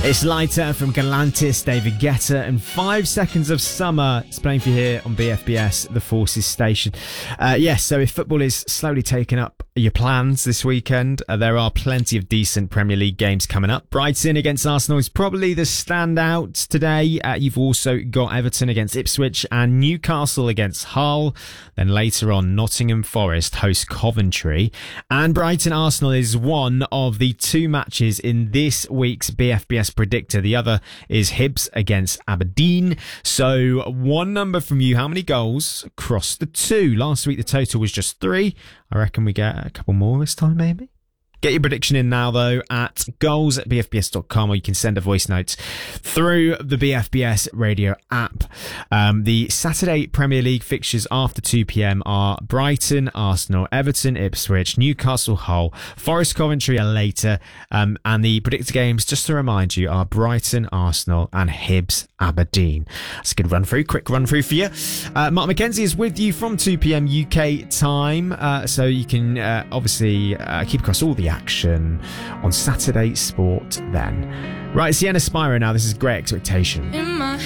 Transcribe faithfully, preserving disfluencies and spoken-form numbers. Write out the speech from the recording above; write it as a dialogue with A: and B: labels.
A: It's Lighter from Galantis, David Guetta, and Five Seconds of Summer. It's playing for you here on B F B S, the Forces station. Uh, yes, so if football is slowly taking up your plans this weekend, uh, there are plenty of decent Premier League games coming up. Brighton against Arsenal is probably the standout today. Uh, you've also got Everton against Ipswich and Newcastle against Hull. Then later on, Nottingham Forest host Coventry. And Brighton Arsenal is one of the two matches in this week's B F B S Predictor. The other is Hibs against Aberdeen. So one number from you. How many goals across the two? Last week the total was just three. I reckon we get a couple more this time, maybe. Get your prediction in now, though, at goals at b f b s dot com, or you can send a voice note through the B F B S radio app. Um, the Saturday Premier League fixtures after two p.m. are Brighton, Arsenal, Everton, Ipswich, Newcastle, Hull, Forest, Coventry are later. Um, and the predictor games, just to remind you, are Brighton, Arsenal, and Hibs, Aberdeen. That's a good run through, quick run through for you. Uh, Mark McKenzie is with you from two p.m. U K time, uh, so you can uh, obviously uh, keep across all the action on Saturday Sport then. Right, Sienna Spiro now. This is Great Expectation.